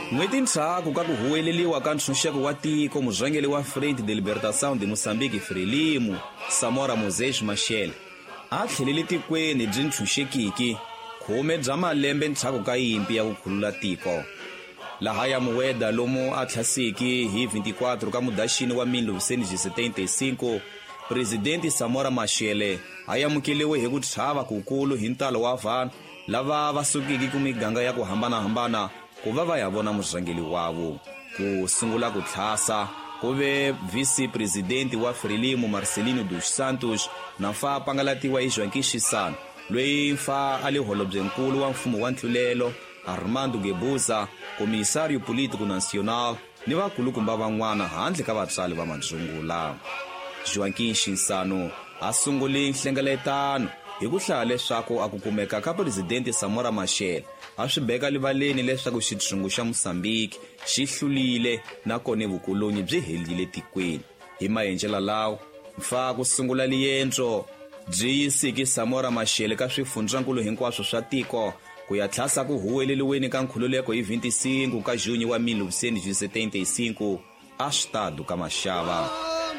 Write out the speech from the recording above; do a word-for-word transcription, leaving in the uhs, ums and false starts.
N'hweti ntshaku ka ku huweleliwa ka ntshunxeko wa tiko, murhangeri wa Frente de Libertação de Moçambique Frelimo, Samora Moses Machel, a tlhelele tikweni byi ntshunxekiki khume bya malembe ntshaku ka yimpi ya ku khulula tiko. Laha ya muweda lomu a thlasiki hi vhintikwatro ka Mudyaxihi wa mille novecentos e setenta e cinco, Presidente Samora Machel a yamukeliwe hi ku chava kukulu hi ntalo wa vanhu lava va sukiki ku miganga ya ku hambanahambana ku va va ya vona murhangeri wavo. Ku sungula ku tlhasa ku ve vice presidente wa Frelimo Marcelino dos Santos na mfa pangalatiwa hi Joaquim Chissano, loyi mfa ali holobyenkulu wa mfumo wa ntlulelo Armando Guebuza, komisario político nacional ni vakulukumba van'wana handle ka vatswali va madzungula. Joaquim Chissano a sungule nhlengeletano hi ku hlaya leswaku a ku kumeka ka Presidente Samora Machel a swi beka livaleni leswaku xitshungu xa Mosambiki xi hlulile na kone vukolonyi byi helile tikweni. Hi maendlelo lawo mfa ku sungula liendzo byi yisiki Samora Machel ka swifundzankulu hinkwaswo swa tiko ku ya tlhasa ku huweleliweni ka nkhululeko hi vhinticinco ka Junho wa mille novecentos e setenta e cinco a Estado ka Machava.